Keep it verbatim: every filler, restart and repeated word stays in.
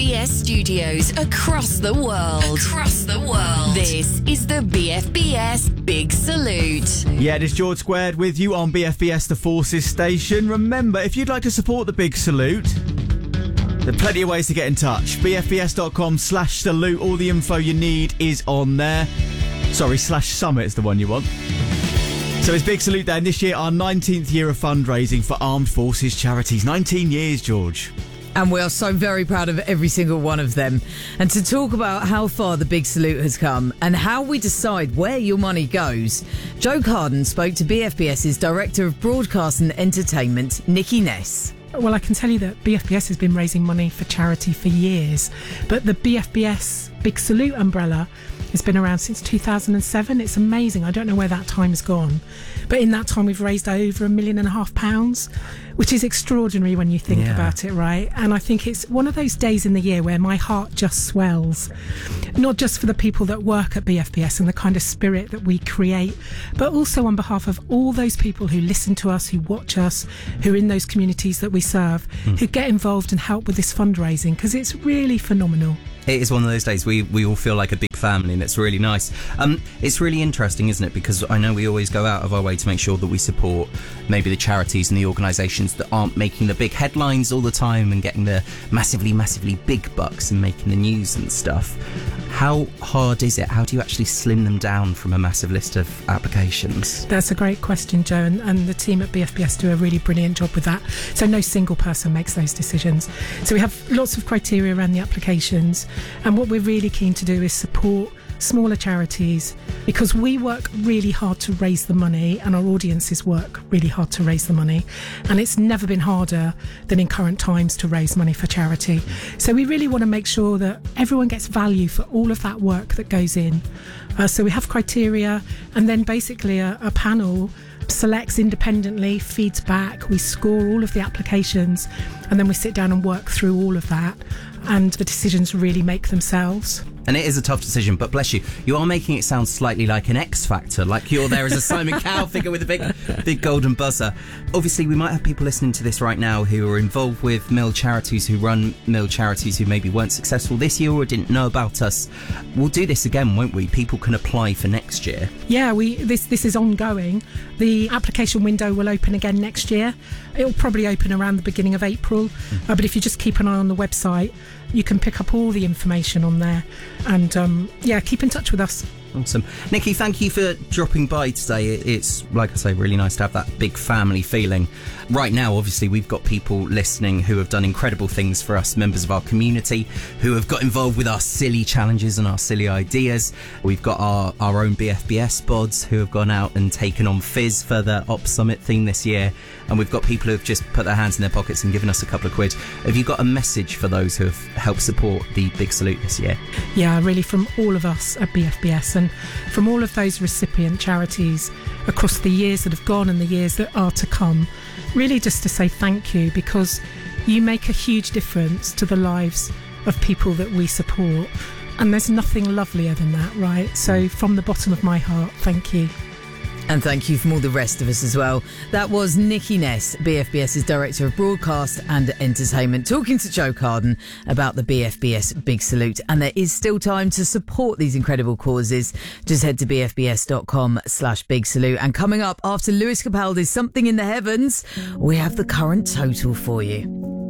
B S studios across the world. Across the world. This is the B F B S Big Salute. Yeah, it is George Squared with you on B F B S The Forces station. Remember, if you'd like to support the Big Salute, there are plenty of ways to get in touch. B F B S dot com slash salute. All the info you need is on there. Sorry, slash summit is the one you want. So it's Big Salute Day, and this year our nineteenth year of fundraising for armed forces charities. nineteen years, George. And we are so very proud of every single one of them. And to talk about how far the Big Salute has come and how we decide where your money goes, Joe Carden spoke to BFBS's Director of Broadcast and Entertainment, Nikki Ness. Well, I can tell you that B F B S has been raising money for charity for years, but the B F B S Big Salute umbrella has been around since two thousand seven. It's amazing. I don't know where that time has gone. But in that time, we've raised over a million and a half pounds, which is extraordinary when you think yeah. about it, right? And I think it's one of those days in the year where my heart just swells, not just for the people that work at B F B S and the kind of spirit that we create, but also on behalf of all those people who listen to us, who watch us, who are in those communities that we serve, mm. who get involved and help with this fundraising, because it's really phenomenal. It is one of those days we, we all feel like a big family, and it's really nice. Um, it's really interesting, isn't it? Because I know we always go out of our way to make sure that we support maybe the charities and the organisations that aren't making the big headlines all the time and getting the massively, massively big bucks and making the news and stuff. How hard is it? How do you actually slim them down from a massive list of applications? That's a great question, Joe, and, and the team at B F B S do a really brilliant job with that. So no single person makes those decisions. So we have lots of criteria around the applications, and what we're really keen to do is support smaller charities, because we work really hard to raise the money and our audiences work really hard to raise the money, and it's never been harder than in current times to raise money for charity. So we really want to make sure that everyone gets value for all of that work that goes in. Uh, so we have criteria, and then basically a, a panel selects independently, feeds back, we score all of the applications, and then we sit down and work through all of that, and the decisions really make themselves. And it is a tough decision, but bless you, you are making it sound slightly like an X Factor, like you're there as a Simon Cowell figure with a big big golden buzzer. Obviously, we might have people listening to this right now who are involved with Mill charities, who run Mill charities, who maybe weren't successful this year or didn't know about us. We'll do this again, won't we? People can apply for next year. Yeah, we this this is ongoing. The application window will open again next year. It'll probably open around the beginning of April, mm. uh, but if you just keep an eye on the website, you can pick up all the information on there, and um, yeah, keep in touch with us. Awesome. Nikki, thank you for dropping by today. It's, like I say, really nice to have that big family feeling. Right now, obviously, we've got people listening who have done incredible things for us, members of our community, who have got involved with our silly challenges and our silly ideas. We've got our, our own B F B S bods who have gone out and taken on Fizz for the Op Summit theme this year. And we've got people who have just put their hands in their pockets and given us a couple of quid. Have you got a message for those who have helped support the Big Salute this year? Yeah, really, from all of us at B F B S and from all of those recipient charities across the years that have gone and the years that are to come, really just to say thank you, because you make a huge difference to the lives of people that we support, and there's nothing lovelier than that, right? So from the bottom of my heart, thank you. And thank you from all the rest of us as well. That was Nikki Ness, BFBS's Director of Broadcast and Entertainment, talking to Joe Carden about the B F B S Big Salute. And there is still time to support these incredible causes. Just head to bfbs.com slash big salute. And coming up after Lewis Capaldi's Something in the Heavens, we have the current total for you.